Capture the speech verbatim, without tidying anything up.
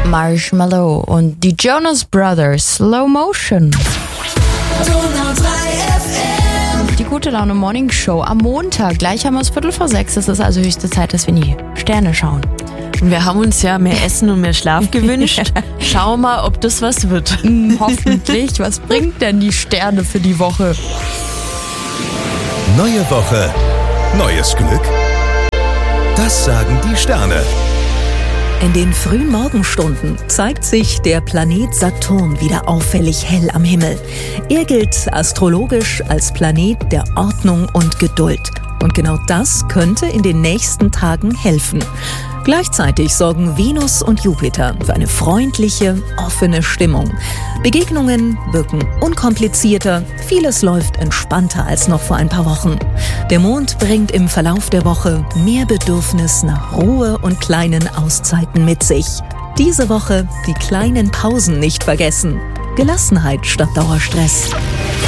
Marshmallow und die Jonas Brothers, Slow Motion. Die gute Laune Morning Show am Montag. Gleich haben wir es Viertel vor sechs. Es ist also höchste Zeit, dass wir in die Sterne schauen. Und wir haben uns ja mehr Essen und mehr Schlaf gewünscht. Schauen wir mal, ob das was wird. Hoffentlich. Was bringt denn die Sterne für die Woche? Neue Woche, neues Glück? Das sagen die Sterne. In den frühen Morgenstunden zeigt sich der Planet Saturn wieder auffällig hell am Himmel. Er gilt astrologisch als Planet der Ordnung und Geduld. Und genau das könnte in den nächsten Tagen helfen. Gleichzeitig sorgen Venus und Jupiter für eine freundliche, offene Stimmung. Begegnungen wirken unkomplizierter, vieles läuft entspannter als noch vor ein paar Wochen. Der Mond bringt im Verlauf der Woche mehr Bedürfnis nach Ruhe und kleinen Auszeiten mit sich. Diese Woche die kleinen Pausen nicht vergessen. Gelassenheit statt Dauerstress.